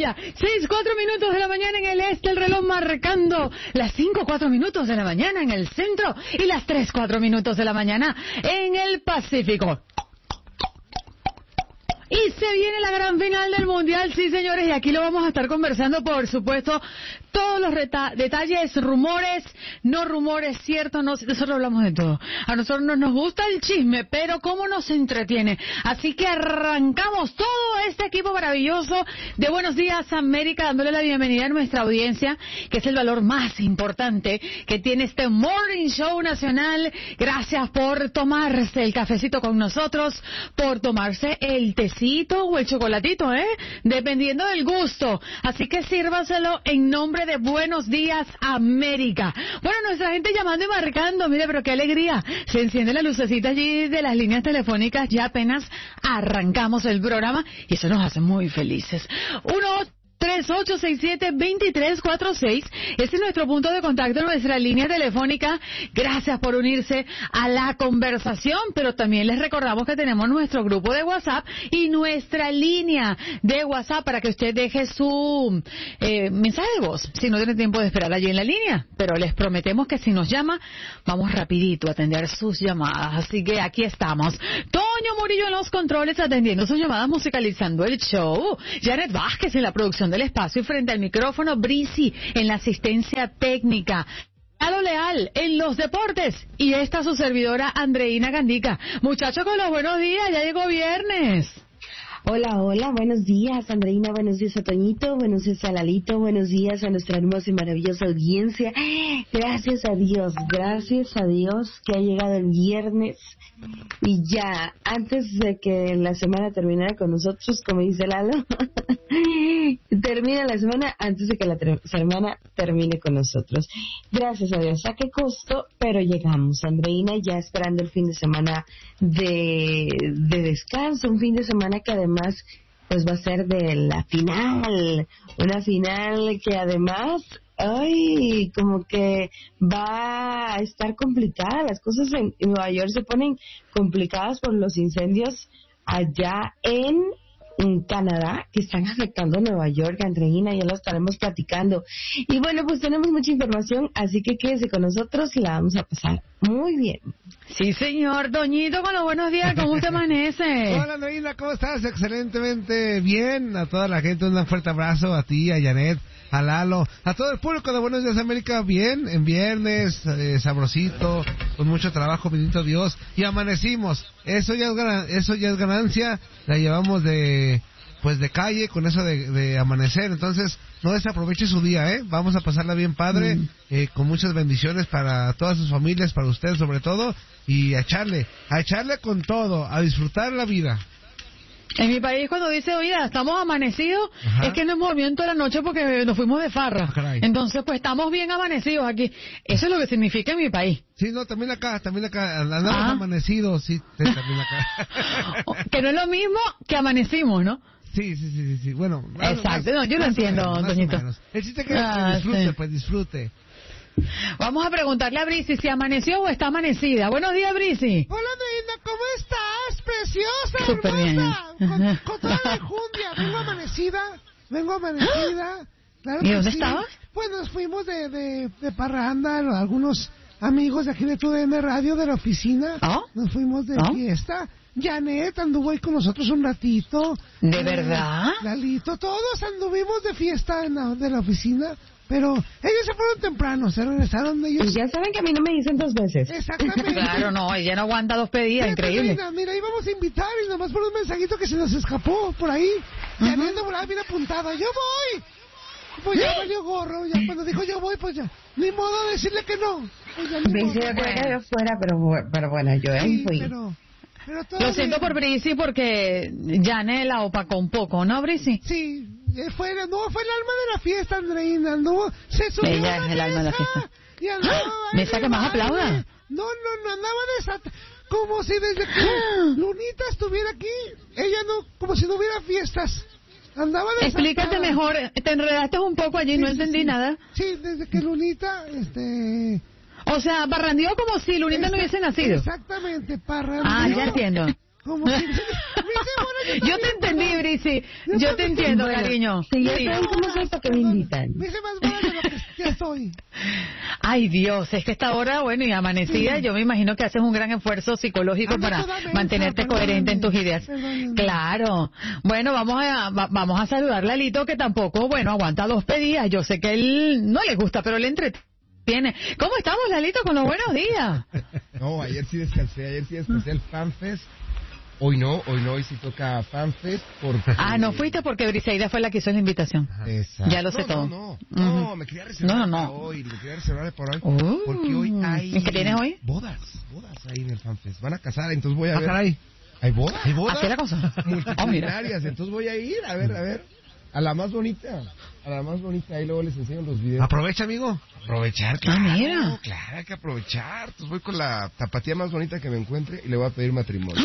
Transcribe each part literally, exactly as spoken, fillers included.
Colombia. Seis, cuatro minutos de la mañana en el este, el reloj marcando las cinco, cuatro minutos de la mañana en el centro y las tres, cuatro minutos de la mañana en el Pacífico. Y se viene la gran final del Mundial, sí señores, y aquí lo vamos a estar conversando, por supuesto, todos los reta- detalles, rumores, no rumores, cierto, no, nosotros hablamos de todo. A nosotros no nos gusta el chisme, pero cómo nos entretiene. Así que arrancamos todo este equipo maravilloso de Buenos Días América, dándole la bienvenida a nuestra audiencia, que es el valor más importante que tiene este Morning Show Nacional. Gracias por tomarse el cafecito con nosotros, por tomarse el tecito o el chocolatito, ¿eh? Dependiendo del gusto. Así que sírvaselo en nombre de Buenos Días América. Bueno, nuestra gente llamando y marcando, mire, pero qué alegría. Se enciende la lucecita allí de las líneas telefónicas, ya apenas arrancamos el programa y eso nos hace muy felices. Uno tres ocho seis siete dos tres cuatro seis. Ese es nuestro punto de contacto, nuestra línea telefónica. Gracias por unirse a la conversación, pero también les recordamos que tenemos nuestro grupo de WhatsApp y nuestra línea de WhatsApp para que usted deje su eh, mensaje de voz, si no tiene tiempo de esperar allí en la línea. Pero les prometemos que si nos llama, vamos rapidito a atender sus llamadas. Así que aquí estamos. Toño Murillo en los controles atendiendo sus llamadas, musicalizando el show. Janet Vázquez en la producción del espacio y frente al micrófono, Brisi en la asistencia técnica, Lalo Leal en los deportes y esta su servidora Andreina Gandica. Muchachos, con los buenos días, ya llegó viernes. Hola, hola, buenos días, Andreina, buenos días a Toñito, buenos días a Lalito, buenos días a nuestra hermosa y maravillosa audiencia. Gracias a Dios, gracias a Dios que ha llegado el viernes y ya, antes de que la semana terminara con nosotros, como dice Lalo, termina la semana antes de que la ter- semana termine con nosotros. Gracias a Dios, a qué costo, pero llegamos, Andreina, ya esperando el fin de semana de, de descanso, un fin de semana que además Además, pues va a ser de la final, una final que además, ay, como que va a estar complicada. Las cosas en Nueva York se ponen complicadas por los incendios allá en en Canadá, que están afectando a Nueva York, Andreina, ya lo estaremos platicando. Y bueno, pues tenemos mucha información, así que quédese con nosotros y la vamos a pasar muy bien. Sí, señor. Doñito, con los buenos días, ¿cómo usted amanece? Hola, Andreina, ¿cómo estás? Excelentemente bien. A toda la gente, un fuerte abrazo, a ti, a Janet, a Lalo, a todo el público de Buenos Días América, bien, en viernes, eh, sabrosito, con mucho trabajo, bendito Dios, y amanecimos. Eso ya es ganan- eso ya es ganancia, la llevamos de pues de calle con eso de, de amanecer. Entonces no desaproveche su día, eh vamos a pasarla bien padre, mm. eh, con muchas bendiciones para todas sus familias, para ustedes sobre todo, y a echarle a echarle con todo, a disfrutar la vida. En mi país, cuando dice, oye, estamos amanecidos, ajá, es que no es movimiento de la noche porque nos fuimos de farra. Ah, entonces, pues estamos bien amanecidos aquí. Eso es lo que significa en mi país. Sí, no, también acá, también acá, andamos ah. amanecidos, sí, también acá. Que no es lo mismo que amanecimos, ¿no? Sí, sí, sí, sí, bueno. Exacto, más, no, yo lo entiendo, Toñito. El chiste que ah, disfrute, sí. pues disfrute. Vamos a preguntarle a Brisi si amaneció o está amanecida. Buenos días, Brisi. Hola, Neina, ¿cómo estás? Preciosa, Súper hermosa. Bien. Con, con toda la enjundia. Vengo amanecida, vengo amanecida. Claro ¿Y dónde sí. estabas? Pues nos fuimos de, de, de parranda, algunos amigos de aquí de tu D M Radio, de la oficina. ¿Oh? Nos fuimos de ¿Oh? fiesta. Janet anduvo ahí con nosotros un ratito. ¿De eh, verdad? Lalito, todos anduvimos de fiesta en la, de la oficina. Pero ellos se fueron temprano, se regresaron de ellos. Y ya saben que a mí no me dicen dos veces. Exactamente. Claro, no, ella no aguanta dos pedidas, Mira, increíble. Mira, mira, íbamos a invitar y nomás por un mensajito que se nos escapó por ahí. Uh-huh. Ya viendo volada bien apuntada, yo voy. Pues ya valió gorro, ya cuando dijo yo voy, pues ya, ni modo de decirle que no. Pues ya, me hice que yo fuera, pero, pero bueno, yo ahí sí, fui. Pero, pero Lo siento por Brisi porque Janet la opacó un poco, ¿no, Brisi? Sí. Fue, no, fue el alma de la fiesta, Andreina, no, se subió Ella a la es el alma de la fiesta. Y andaba, ¿Mesa que más aplauda? No, no, no, andaba desata, como si desde que Lunita estuviera aquí, ella no, como si no hubiera fiestas, andaba desatada. Explícate mejor, te enredaste un poco allí, sí, no entendí sí, sí. nada. Sí, desde que Lunita, este... O sea, parrandeó como si Lunita Esta, no hubiese nacido. Exactamente, parrandeó. Ah, ya entiendo. Como si... me dice, bueno, yo, Yo te entendí, Brisi. Yo te entiendo, Bueno, cariño. Si ya Sí. saben cómo soy, ¿para qué me invitan? me dice más bueno de lo que ya soy. Ay, Dios, es que esta hora, bueno, y amanecida, yo me imagino que haces un gran esfuerzo psicológico Ando para toda mensa, mantenerte perdóname, coherente en tus ideas. perdóname. Claro. Bueno, vamos a va- vamos a saludar a Lalito, que tampoco, bueno, aguanta dos pedidas. Yo sé que él no le gusta, pero le entretiene. ¿Cómo estamos, Lalito, con los buenos días? No, ayer sí descansé, ayer sí descansé el FanFest. Hoy no, hoy no, hoy sí toca FanFest porque... Ah, no fuiste porque Briseida fue la que hizo la invitación. Exacto. Ya lo sé no, todo. No, no, no, Ujú. me quería reservar No, no, no. para hoy, me quería reservar para hoy, Uh, porque hoy hay... ¿y qué tienes hoy? Bodas, bodas ahí en el FanFest. Van a casar, entonces voy a Ah, ver... caray. ¿Hay bodas? ¿Hay bodas? Así es la cosa. Oh, mira. Multitudinarias, entonces voy a ir, a ver, a ver, a la más bonita, a la más bonita, ahí luego les enseño los videos. Aprovecha, amigo. Aprovechar, claro, mira. claro, hay que aprovechar. Entonces voy con la tapatía más bonita que me encuentre y le voy a pedir matrimonio.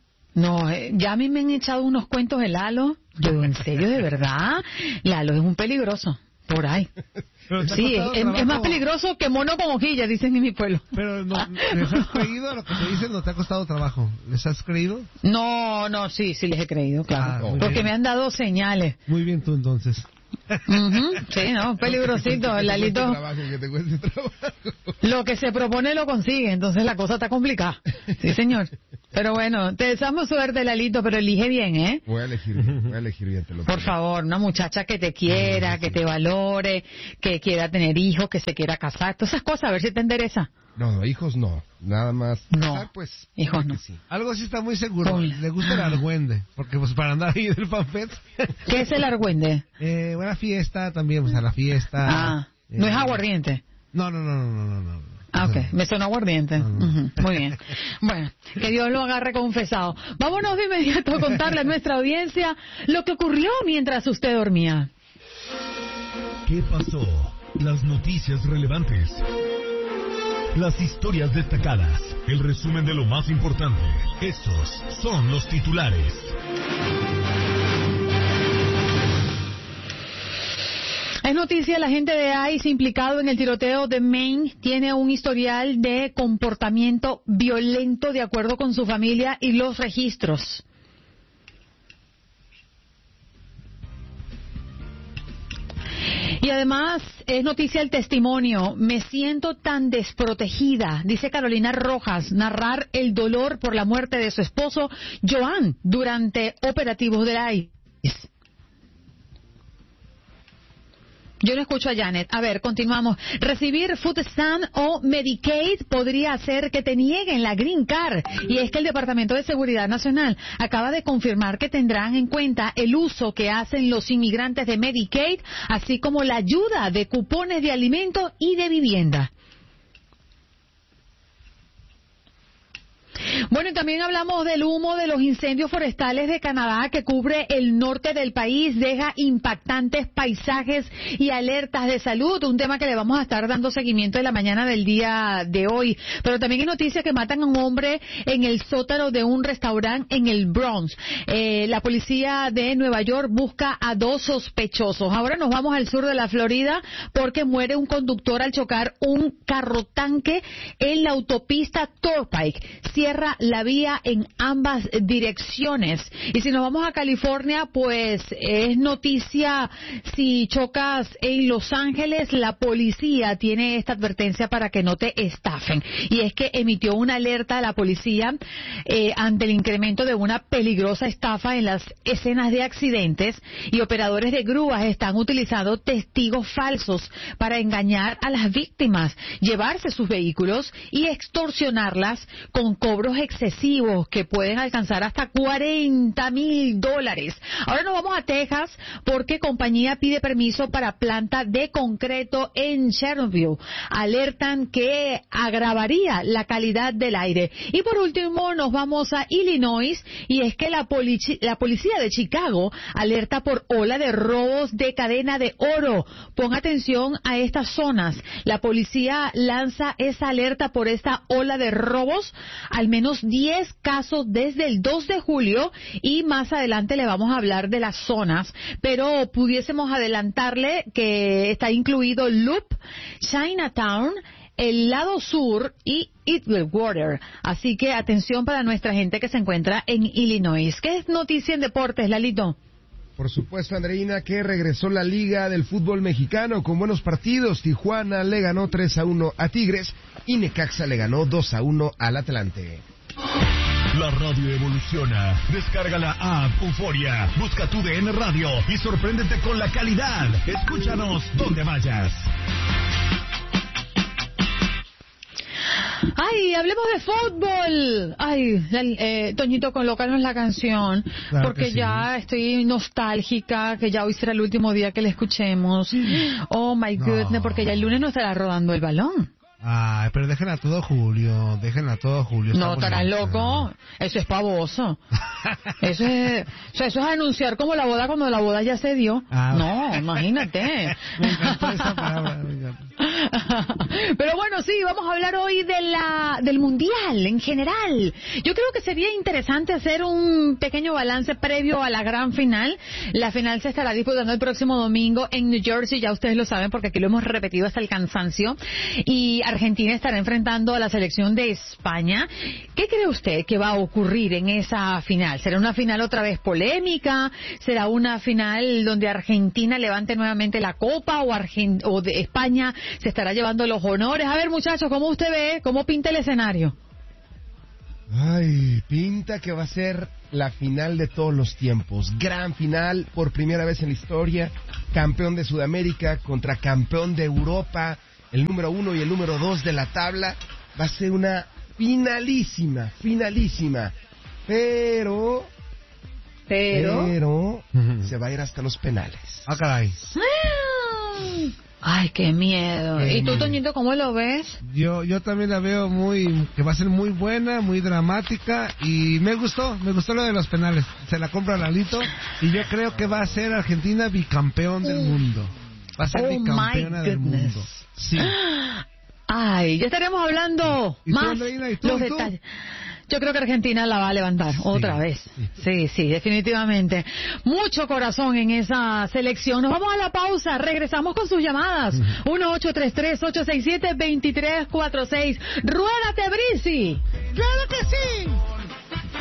No, eh, ya a mí me han echado unos cuentos de Lalo. Yo, en serio, de verdad. Lalo es un peligroso. Por ahí. Pero te ha Sí, es, costado es- es más trabajo. peligroso que mono con hojillas, dicen en mi pueblo. Pero no, ¿les has creído a lo que te dicen? ¿No te ha costado trabajo? ¿Les has creído? No, no, sí, sí les he creído, claro. Ah, muy Porque bien. me han dado señales. Muy bien tú, entonces. Ujú, sí, no, peligrosito, Que te Lalito. cueste trabajo, que te cueste trabajo. Lo que se propone lo consigue, entonces la cosa está complicada. Sí, señor. Pero bueno, te deseamos suerte, Lalito, pero elige bien, ¿eh? Voy a elegir bien, voy a elegir bien, te lo Por prometo. favor, una muchacha que te quiera, que te valore, que quiera tener hijos, que se quiera casar, todas esas cosas, a ver si te endereza. No, no, hijos no, nada más. No, casar, pues, hijos puede no. que sí. Algo sí está muy seguro. Ponle. Le gusta el argüende. Porque pues para andar ahí del fanfest. ¿Qué es el argüende? eh, buena fiesta también, pues a la fiesta. Ah, no Eh, es aguardiente. No, no, no, no, no, no. no. Ah, ok, me sonó aguardiente. No, no. Ujú, muy bien. Bueno, que Dios lo agarre confesado. Vámonos de inmediato a contarle a nuestra audiencia lo que ocurrió mientras usted dormía. ¿Qué pasó? Las noticias relevantes. Las historias destacadas. El resumen de lo más importante. Estos son los titulares. Es noticia, la agente de ICE implicado en el tiroteo de Maine tiene un historial de comportamiento violento de acuerdo con su familia y los registros. Y además es noticia el testimonio. Me siento tan desprotegida, dice Carolina Rojas, narrar el dolor por la muerte de su esposo Joan durante operativos de la ICE. Yo no escucho a Janet. A ver, continuamos. Recibir Food Stamp o Medicaid podría hacer que te nieguen la Green Card. Y es que el Departamento de Seguridad Nacional acaba de confirmar que tendrán en cuenta el uso que hacen los inmigrantes de Medicaid, así como la ayuda de cupones de alimento y de vivienda. Bueno, y también hablamos del humo de los incendios forestales de Canadá que cubre el norte del país, deja impactantes paisajes y alertas de salud, un tema que le vamos a estar dando seguimiento en la mañana del día de hoy. Pero también hay noticias que matan a un hombre en el sótano de un restaurante en el Bronx. Eh, la policía de Nueva York busca a dos sospechosos. Ahora nos vamos al sur de la Florida porque muere un conductor al chocar un carro tanque en la autopista Turnpike. Cierra la vía en ambas direcciones. Y si nos vamos a California, pues es noticia si chocas en Los Ángeles, la policía tiene esta advertencia para que no te estafen. Y es que emitió una alerta a la policía eh, ante el incremento de una peligrosa estafa en las escenas de accidentes y operadores de grúas están utilizando testigos falsos para engañar a las víctimas, llevarse sus vehículos y extorsionarlas con cobros excesivos que pueden alcanzar hasta cuarenta mil dólares. Ahora nos vamos a Texas porque compañía pide permiso para planta de concreto en Chernobyl. Alertan que agravaría la calidad del aire. Y por último nos vamos a Illinois y es que la, polici- la policía de Chicago alerta por ola de robos de cadena de oro. Pon atención a estas zonas. La policía lanza esa alerta por esta ola de robos. Al menos diez casos desde el dos de julio y más adelante le vamos a hablar de las zonas, pero pudiésemos adelantarle que está incluido Loop, Chinatown, el lado sur y Edgewater. Así que atención para nuestra gente que se encuentra en Illinois. ¿Qué es noticia en deportes, Lalito? Por supuesto, Andreina, que regresó la Liga del Fútbol Mexicano con buenos partidos. Tijuana le ganó tres a uno a Tigres y Necaxa le ganó dos a uno al Atlante. La radio evoluciona. Descarga la app Euforia. Busca tu D N Radio y sorpréndete con la calidad. Escúchanos donde vayas. Ay, hablemos de fútbol. Ay, eh, Toñito, colócanos la canción, claro porque sí. ya estoy nostálgica, que ya hoy será el último día que la escuchemos. Oh my goodness, no. Porque ya el lunes no estará rodando el balón. Ay, pero déjenla todo Julio, déjenla todo Julio. No, estarás loco. Eso es pavoso. Eso es, o sea, eso es anunciar como la boda cuando la boda ya se dio. Ah, no, imagínate. Me encantó esa palabra, me encantó. Pero bueno, sí, vamos a hablar hoy de la del mundial en general. Yo creo que sería interesante hacer un pequeño balance previo a la gran final. La final se estará disputando el próximo domingo en New Jersey, ya ustedes lo saben porque aquí lo hemos repetido hasta el cansancio. Y Argentina estará enfrentando a la selección de España. ¿Qué cree usted que va a ocurrir en esa final? ¿Será una final otra vez polémica? ¿Será una final donde Argentina levante nuevamente la copa o, Argent- o de España se estará llevando los honores? A ver, muchachos, ¿cómo usted ve? ¿Cómo pinta el escenario? Ay, pinta que va a ser la final de todos los tiempos. Gran final, por primera vez en la historia. Campeón de Sudamérica contra campeón de Europa. El número uno y el número dos de la tabla. Va a ser una finalísima, finalísima. Pero... Pero... Pero... se va a ir hasta los penales. Ah, caray. Ay, qué miedo. Qué ¿Y tú, miedo. Toñito, cómo lo ves? Yo yo también la veo muy, que va a ser muy buena, muy dramática y me gustó, me gustó lo de los penales. Se la compra Lalito y yo creo que va a ser Argentina bicampeón del mundo. Va a ser Oh, bicampeona my del goodness. mundo. Sí. Ay, ya estaremos hablando ¿Y tú, más Andreina? ¿Y tú, los y tú? detalles. Yo creo que Argentina la va a levantar otra vez. Sí, sí, definitivamente. Mucho corazón en esa selección. Nos vamos a la pausa. Regresamos con sus llamadas. uno ocho tres tres, ocho seis siete, dos tres cuatro seis. ¡Ruédate, Brisi! ¡Claro que sí!